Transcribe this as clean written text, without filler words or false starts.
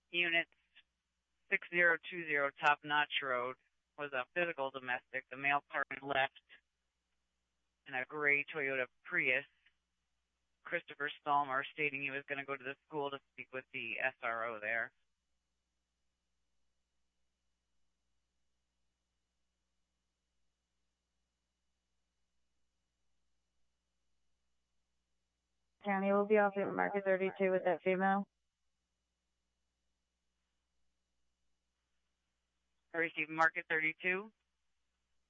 Units 6020 Top Notch Road was a physical domestic. The male partner left in a gray Toyota Prius. Christopher Stallmer stating he was going to go to the school to speak with the SRO there. County will be off at Market 32 with that female. I received Market 32.